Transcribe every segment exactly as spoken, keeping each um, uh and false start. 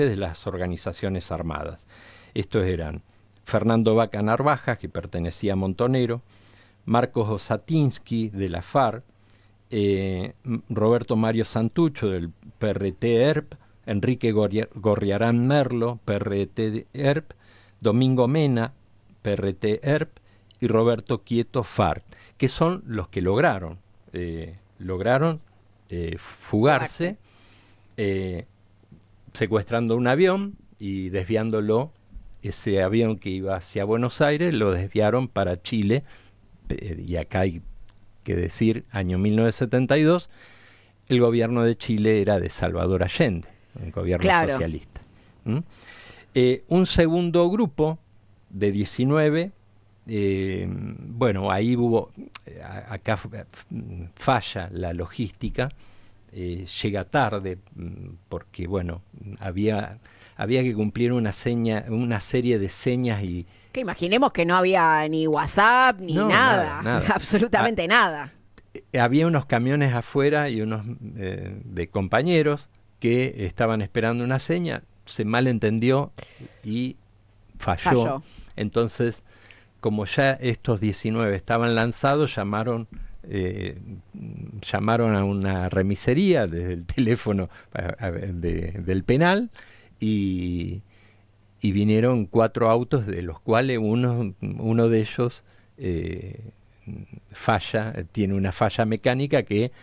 de las organizaciones armadas. Estos eran Fernando Vaca Narvaja, que pertenecía a Montonero, Marcos Osatinsky, de la FARC, eh, Roberto Mario Santucho, del P R T E R P, Enrique Gorriarán Merlo, P R T E R P, Domingo Mena, P R T E R P, y Roberto Quieto, FARC, que son los que lograron, eh, lograron eh, fugarse, eh, secuestrando un avión y desviándolo. Ese avión que iba hacia Buenos Aires lo desviaron para Chile, eh, y acá hay que decir, año mil novecientos setenta y dos, el gobierno de Chile era de Salvador Allende, un gobierno claro. socialista. ¿Mm? Eh, un segundo grupo de diecinueve, eh, bueno, ahí hubo, acá falla la logística, eh, llega tarde, porque bueno, había... había que cumplir una seña, una serie de señas y... Que imaginemos que no había ni WhatsApp, ni no, nada, nada, nada, absolutamente ah, nada. Había unos camiones afuera y unos eh, de compañeros que estaban esperando una seña, se malentendió y falló. falló. Entonces, como ya estos diecinueve estaban lanzados, llamaron... Eh, llamaron a una remisería desde el teléfono a, a, de, del penal, Y, y vinieron cuatro autos, de los cuales uno, uno de ellos eh, falla, tiene una falla mecánica que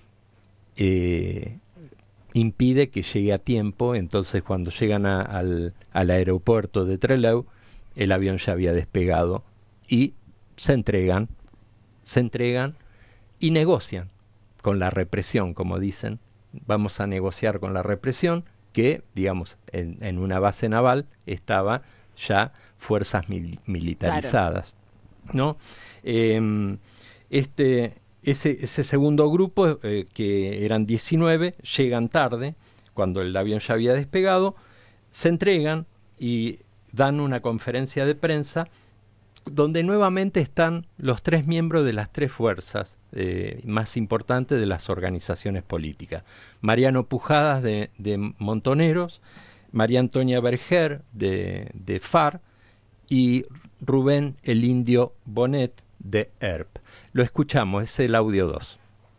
eh, impide que llegue a tiempo. Entonces, cuando llegan a, al, al aeropuerto de Trelew, el avión ya había despegado y se entregan, se entregan y negocian con la represión, como dicen. Vamos a negociar con la represión, que, digamos, en, en una base naval estaba ya fuerzas mil, militarizadas, claro. ¿no? Eh, este, ese, ese segundo grupo, eh, que eran diecinueve, llegan tarde, cuando el avión ya había despegado, se entregan y dan una conferencia de prensa donde nuevamente están los tres miembros de las tres fuerzas eh, más importantes de las organizaciones políticas. Mariano Pujadas, de, de Montoneros, María Antonia Berger, de, de FARC, y Rubén el Indio Bonet, de E R P. Lo escuchamos, es el audio dos.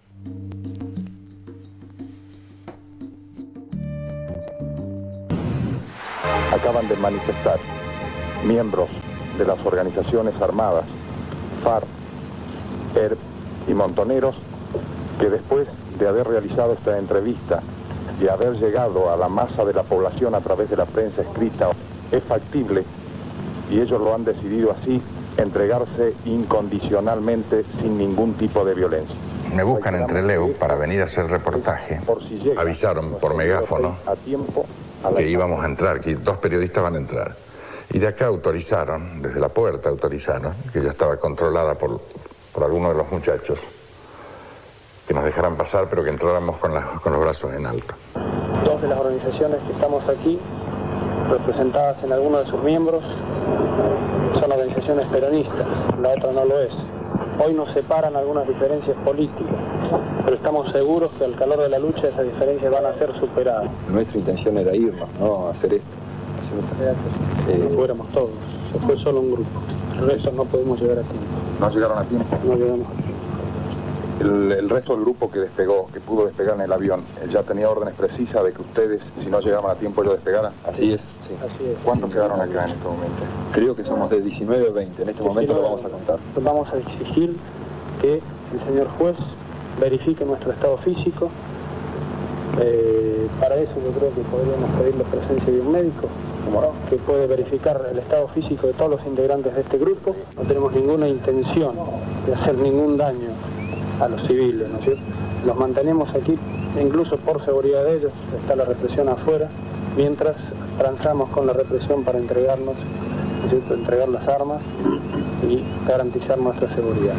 Acaban de manifestar miembros de las organizaciones armadas, FARC, E R P y Montoneros, que después de haber realizado esta entrevista y haber llegado a la masa de la población a través de la prensa escrita, es factible, y ellos lo han decidido así, entregarse incondicionalmente sin ningún tipo de violencia. Me buscan en Trelew para venir a hacer reportaje. Avisaron por megáfono que íbamos a entrar, que dos periodistas van a entrar. Y de acá autorizaron, desde la puerta autorizaron, que ya estaba controlada por, por algunos de los muchachos, que nos dejaran pasar, pero que entráramos con, la, con los brazos en alto. Dos de las organizaciones que estamos aquí, representadas en algunos de sus miembros, son organizaciones peronistas, la otra no lo es. Hoy nos separan algunas diferencias políticas, pero estamos seguros que al calor de la lucha esas diferencias van a ser superadas. Nuestra intención era irnos, no hacer esto. Eh, no fuéramos todos, se fue solo un grupo, el resto no podemos llegar a tiempo. ¿No llegaron a tiempo? No llegamos a tiempo. El, el resto del grupo que despegó, que pudo despegar en el avión, ¿ya tenía órdenes precisas de que ustedes, si no llegaban a tiempo, ellos despegaran? Así es, sí. Así es. ¿Cuántos quedaron acá en este momento? Creo que somos de diecinueve o veinte, en este momento lo vamos a contar. Vamos a exigir que el señor juez verifique nuestro estado físico. Eh, para eso yo creo que podríamos pedir la presencia de un médico, ¿no?, que puede verificar el estado físico de todos los integrantes de este grupo. No tenemos ninguna intención de hacer ningún daño a los civiles, ¿no es cierto? Los mantenemos aquí, incluso por seguridad de ellos, está la represión afuera, mientras transamos con la represión para entregarnos, ¿no es cierto?, entregar las armas y garantizar nuestra seguridad.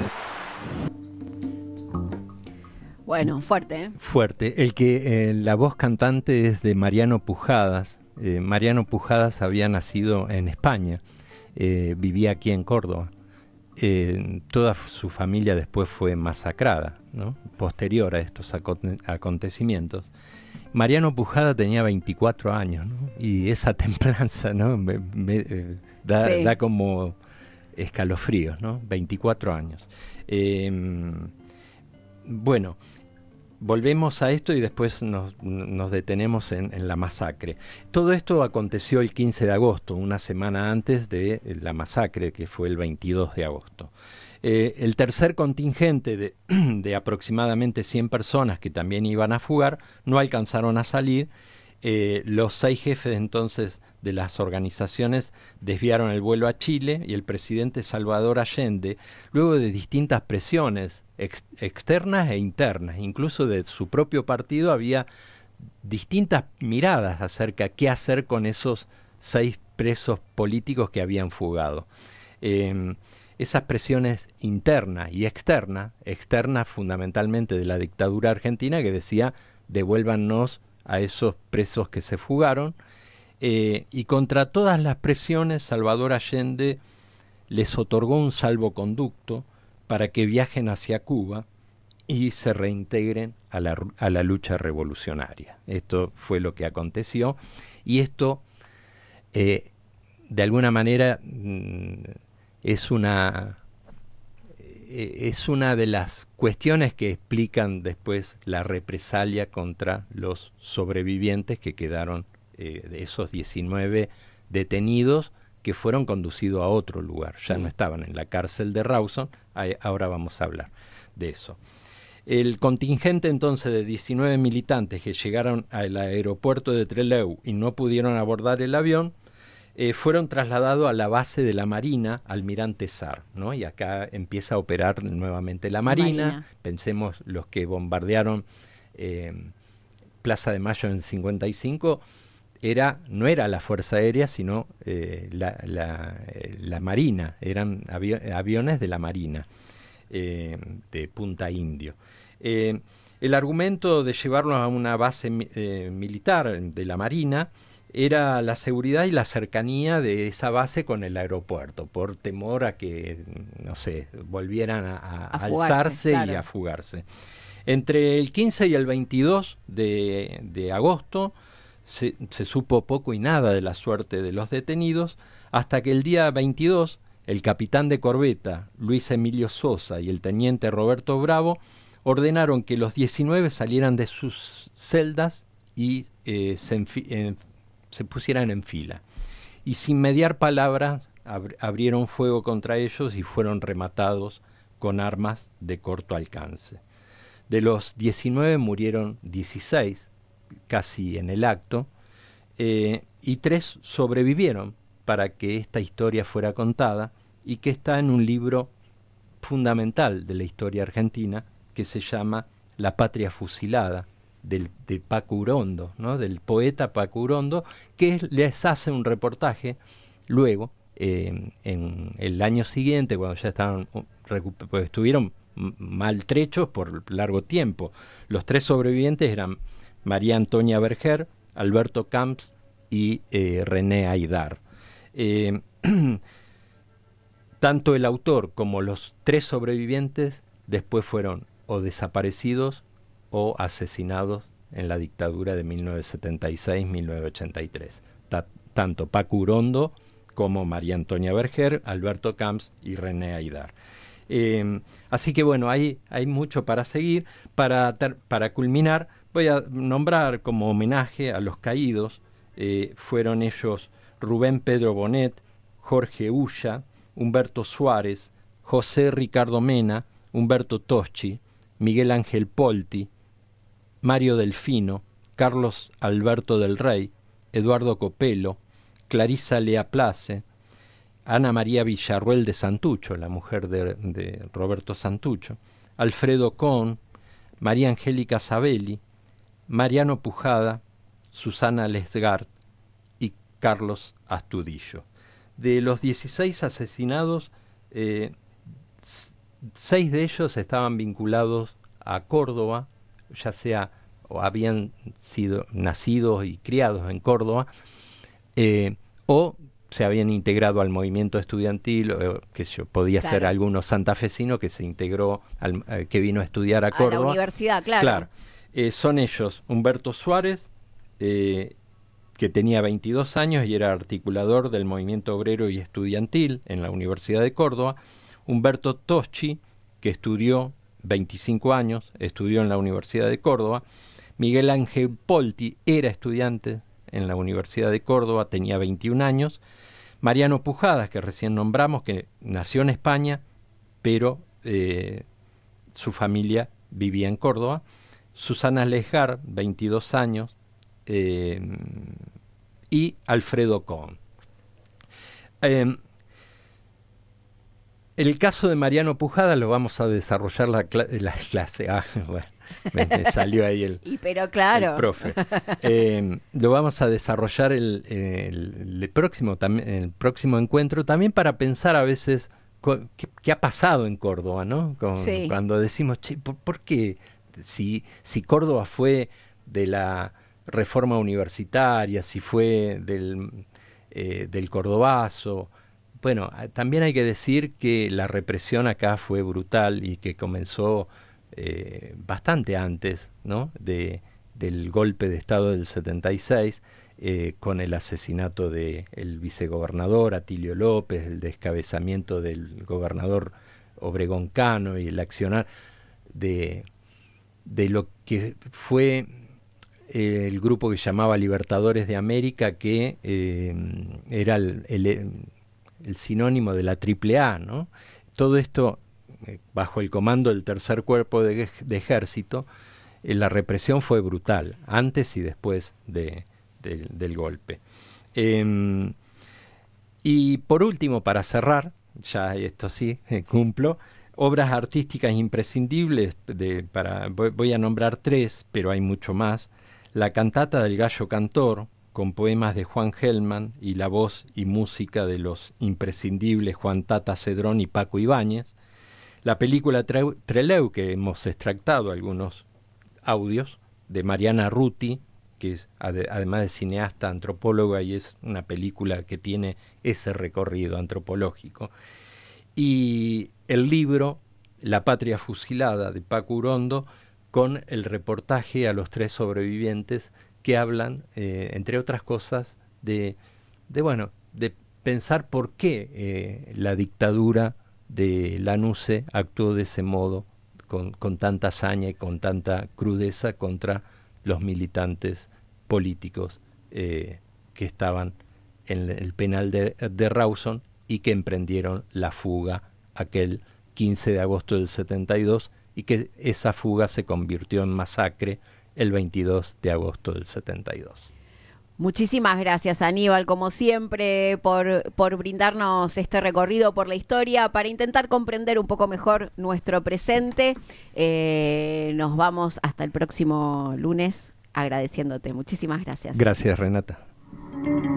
Bueno, fuerte, ¿eh? Fuerte. El que eh, la voz cantante es de Mariano Pujadas. Eh, Mariano Pujadas había nacido en España, eh, vivía aquí en Córdoba. Eh, toda su familia después fue masacrada, ¿no?, posterior a estos aconte- acontecimientos. Mariano Pujada tenía veinticuatro años, ¿no? Y esa templanza, ¿no? Me, me, eh, da, sí. da como escalofríos, ¿no? veinticuatro años. Eh, bueno, volvemos a esto y después nos, nos detenemos en, en la masacre. Todo esto aconteció el quince de agosto, una semana antes de la masacre, que fue el veintidós de agosto. Eh, el tercer contingente de, de aproximadamente cien personas que también iban a fugar no alcanzaron a salir. Eh, los seis jefes entonces de las organizaciones desviaron el vuelo a Chile y el presidente Salvador Allende, luego de distintas presiones ex, externas e internas, incluso de su propio partido, había distintas miradas acerca de qué hacer con esos seis presos políticos que habían fugado. Eh, Esas presiones internas y externas, externas fundamentalmente de la dictadura argentina, que decía devuélvanos a esos presos que se fugaron, eh, y contra todas las presiones Salvador Allende les otorgó un salvoconducto para que viajen hacia Cuba y se reintegren a la, a la lucha revolucionaria. Esto fue lo que aconteció, y esto eh, de alguna manera mmm, es una es una de las cuestiones que explican después la represalia contra los sobrevivientes que quedaron, eh, de esos diecinueve detenidos que fueron conducidos a otro lugar. Ya no estaban en la cárcel de Rawson, ahora vamos a hablar de eso. El contingente entonces de diecinueve militantes que llegaron al aeropuerto de Trelew y no pudieron abordar el avión, Eh, fueron trasladados a la base de la Marina, Almirante Sar, ¿no? Y acá empieza a operar nuevamente la Marina. Marina. Pensemos los que bombardearon eh, Plaza de Mayo en cincuenta y cinco, era, no era la Fuerza Aérea, sino eh, la, la, eh, la Marina, eran avi- aviones de la Marina, eh, de Punta Indio. Eh, el argumento de llevarlos a una base eh, militar de la Marina era la seguridad y la cercanía de esa base con el aeropuerto, por temor a que, no sé, volvieran a, a, a fugarse, alzarse, claro, y a fugarse. Entre el quince y el veintidós de, de agosto se, se supo poco y nada de la suerte de los detenidos, hasta que el día veintidós el capitán de corbeta Luis Emilio Sosa y el teniente Roberto Bravo ordenaron que los diecinueve salieran de sus celdas y eh, se enfi- en, se pusieran en fila, y sin mediar palabras ab- abrieron fuego contra ellos y fueron rematados con armas de corto alcance. De los diecinueve murieron dieciséis, casi en el acto, eh, y tres sobrevivieron para que esta historia fuera contada, y que está en un libro fundamental de la historia argentina que se llama La Patria Fusilada, Del, de Paco Urondo, ¿no? Del poeta Paco Urondo, que les hace un reportaje luego, eh, en el año siguiente, cuando ya estaban, pues estuvieron maltrechos por largo tiempo. Los tres sobrevivientes eran María Antonia Berger, Alberto Camps y eh, René Aydar. Eh, tanto el autor como los tres sobrevivientes después fueron o desaparecidos o asesinados en la dictadura de mil novecientos setenta y seis a mil novecientos ochenta y tres. Ta- tanto Paco Urondo como María Antonia Berger, Alberto Camps y René Aydar. Eh, así que bueno, hay, hay mucho para seguir. Para, ter- para culminar, voy a nombrar como homenaje a los caídos. Eh, fueron ellos Rubén Pedro Bonet, Jorge Ulla, Humberto Suárez, José Ricardo Mena, Humberto Toschi, Miguel Ángel Polti, Mario Delfino, Carlos Alberto del Rey, Eduardo Copelo, Clarisa Lea Place, Ana María Villarruel de Santucho, la mujer de, de Roberto Santucho, Alfredo Kohn, María Angélica Sabelli, Mariano Pujada, Susana Lesgard y Carlos Astudillo. De los dieciséis asesinados, eh, seis de ellos estaban vinculados a Córdoba, ya sea o habían sido nacidos y criados en Córdoba, eh, o se habían integrado al movimiento estudiantil, o, que yo, podía claro. ser alguno santafesino que se integró, al, eh, que vino a estudiar a Córdoba. A la universidad, claro. Claro. Eh, son ellos Humberto Suárez, eh, que tenía veintidós años y era articulador del movimiento obrero y estudiantil en la Universidad de Córdoba. Humberto Toschi, que estudió veinticinco años, estudió en la Universidad de Córdoba. Miguel Ángel Polti era estudiante en la Universidad de Córdoba, tenía veintiún años. Mariano Pujadas, que recién nombramos, que nació en España, pero eh, su familia vivía en Córdoba. Susana Lejar, veintidós años, eh, y Alfredo Kohn. Eh, el caso de Mariano Pujadas lo vamos a desarrollar la, cla la clase. Ah, bueno, me, me salió ahí el, y pero claro. el profe. Eh, lo vamos a desarrollar el, el, el, próximo, el próximo encuentro, también para pensar a veces qué, qué ha pasado en Córdoba, ¿no? Con, sí. Cuando decimos, che, ¿por, por qué? Si, si Córdoba fue de la reforma universitaria, si fue del, eh, del Cordobazo. Bueno, también hay que decir que la represión acá fue brutal y que comenzó eh, bastante antes, ¿no? de, del golpe de Estado del setenta y seis, eh, con el asesinato del vicegobernador Atilio López, el descabezamiento del gobernador Obregón Cano y el accionar de, de lo que fue eh, el grupo que llamaba Libertadores de América, que eh, era el... el el sinónimo de la triple A, ¿no? Todo esto eh, bajo el comando del tercer cuerpo de, de ejército. Eh, la represión fue brutal, antes y después de, de, del golpe. Eh, y por último, para cerrar, ya esto sí, eh, cumplo, obras artísticas imprescindibles, de, para, voy, voy a nombrar tres, pero hay mucho más. La cantata del Gallo Cantor, con poemas de Juan Gelman y la voz y música de los imprescindibles Juan Tata Cedrón y Paco Ibáñez. La película Tre- Trelew, que hemos extractado algunos audios, de Mariana Ruti, que es ad- además de cineasta, antropóloga, y es una película que tiene ese recorrido antropológico. Y el libro La Patria Fusilada, de Paco Urondo, con el reportaje a los tres sobrevivientes, que hablan, eh, entre otras cosas, de, de, bueno, de pensar por qué eh, la dictadura de Lanusse actuó de ese modo, con, con tanta hazaña y con tanta crudeza contra los militantes políticos eh, que estaban en el penal de, de Rawson y que emprendieron la fuga aquel quince de agosto del setenta y dos, y que esa fuga se convirtió en masacre el veintidós de agosto del setenta y dos. Muchísimas gracias, Aníbal, como siempre, por, por brindarnos este recorrido por la historia para intentar comprender un poco mejor nuestro presente. Eh, nos vamos hasta el próximo lunes agradeciéndote. Muchísimas gracias. Gracias, Renata.